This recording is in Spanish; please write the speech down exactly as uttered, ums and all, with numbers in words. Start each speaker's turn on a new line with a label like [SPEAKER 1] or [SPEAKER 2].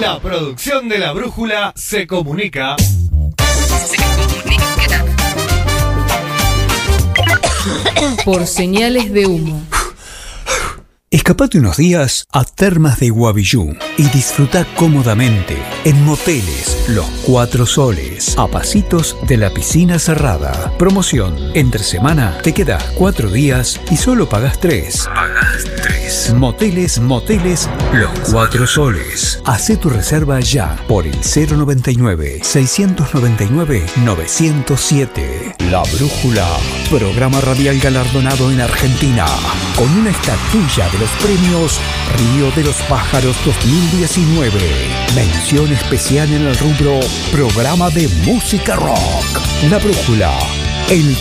[SPEAKER 1] La producción de La Brújula se comunica.
[SPEAKER 2] Se comunica.
[SPEAKER 3] Por señales de humo.
[SPEAKER 4] Escapate unos días a Termas de Guavillú y disfruta cómodamente en Moteles Los Cuatro Soles, a pasitos de la piscina cerrada. Promoción: entre semana te quedas cuatro días y solo pagás tres. Pagás tres. Moteles, Moteles Los Cuatro Soles. Hacé tu reserva ya por el cero noventa y nueve, seiscientos noventa y nueve, novecientos siete. La Brújula, programa radial galardonado en Argentina, con una estatuilla de los premios Río de los Pájaros dos mil diecinueve. Mención especial en el rubro Programa de Música Rock. La Brújula, el